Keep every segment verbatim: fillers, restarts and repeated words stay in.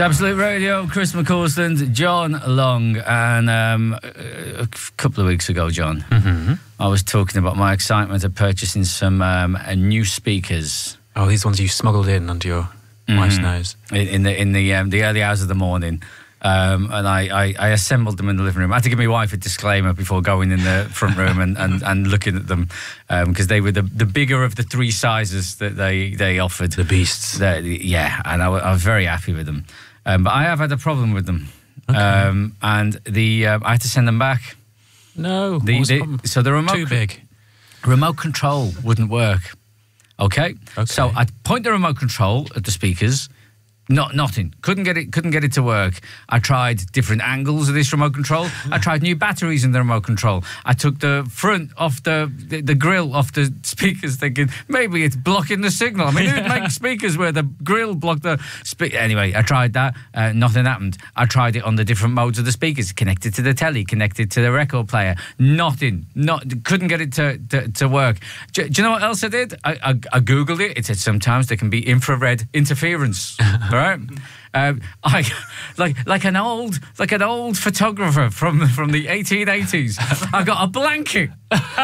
Absolute Radio, Chris McCausland, John Long, and um, a couple of weeks ago, John, mm-hmm. I was talking about my excitement of purchasing some um, uh, new speakers. Oh, these ones you smuggled in under your mm-hmm. wife's nose in, in the in the um, the early hours of the morning. Um, and I, I, I assembled them in the living room. I had to give my wife a disclaimer before going in the front room and, and, and looking at them, because um, they were the, the bigger of the three sizes that they, they offered. The beasts. The, yeah, and I, I was very happy with them. Um, but I have had a problem with them. Okay. Um, and the uh, I had to send them back. No. The, what was the the, problem? so the remote Too big. Remote control wouldn't work. Okay? Okay. So I'd point the remote control at the speakers. Not nothing. Couldn't get it. Couldn't get it to work. I tried different angles of this remote control. I tried new batteries in the remote control. I took the front off the the, the grill off the speakers, thinking maybe it's blocking the signal. I mean, who'd make speakers where the grill blocked the speaker? Anyway, I tried that. Uh, nothing happened. I tried it on the different modes of the speakers, connected to the telly, connected to the record player. Nothing. Not couldn't get it to to, to work. Do, do you know what else I did? I, I, I googled it. It said sometimes there can be infrared interference. Right, um, I like like an old like an old photographer from from the eighteen eighties. I got a blanket.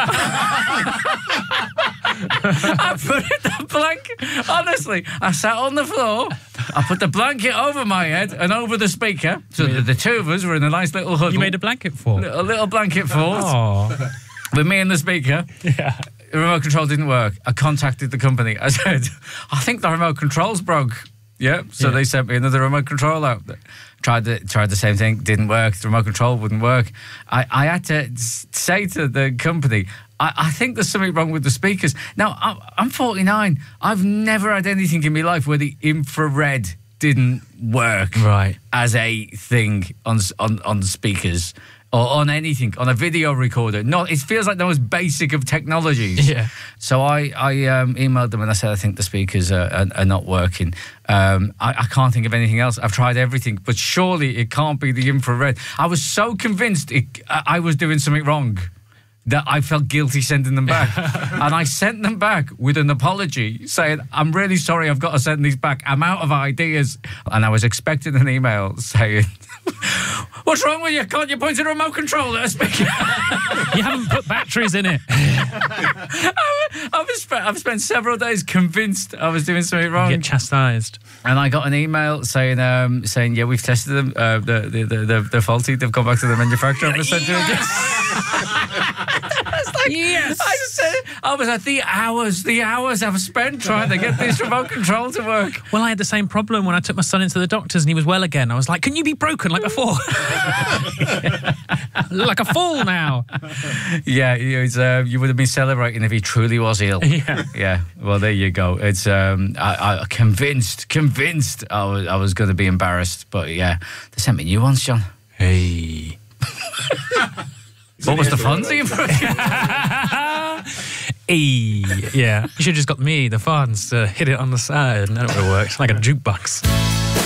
I put it the blanket. Honestly, I sat on the floor. I put the blanket over my head and over the speaker, so that the two of us were in a nice little huddle. You made a blanket fort. A little blanket fort. Oh, with me and the speaker. Yeah. The remote control didn't work. I contacted the company. I said, I think the remote control's broke. Yeah, so yeah. they sent me another remote control out. Tried the, tried the same thing, didn't work. The remote control wouldn't work. I, I had to say to the company, I, I think there's something wrong with the speakers. Now, I'm, I'm forty-nine. I've never had anything in my life where the infrared didn't work right. as a thing on on, on speakers. Or on anything, on a video recorder. No, it feels like the most basic of technologies. Yeah. So I, I um, emailed them and I said, I think the speakers are, are, are not working. Um, I, I can't think of anything else. I've tried everything, but surely it can't be the infrared. I was so convinced it, I was doing something wrong that I felt guilty sending them back. And I sent them back with an apology saying, I'm really sorry, I've got to send these back. I'm out of ideas. And I was expecting an email saying, what's wrong with you? Can't you point a remote control at a speaker? You haven't put batteries in it. I've, spent, I've spent several days convinced I was doing something wrong. You get chastised. And I got an email saying, um, saying, yeah, we've tested them. Uh, the, the, the, the, they're faulty. They've gone back to the manufacturer. Yes. Sent like, yes. I said, I was at the hours, the hours I've spent trying to get this remote control to work. Well, I had the same problem when I took my son into the doctors and he was well again. I was like, can you be broken like before? Like a fool now. Yeah, it was, uh, you would have been celebrating if he truly was ill. Yeah. Yeah, well, there you go. It's um, I, I convinced, convinced I was, I was going to be embarrassed. But yeah, they sent me new ones, John. Hey. What was the Fonzie? E. Yeah. You should have just got me, the funds, to hit it on the side, and that would have worked like a jukebox.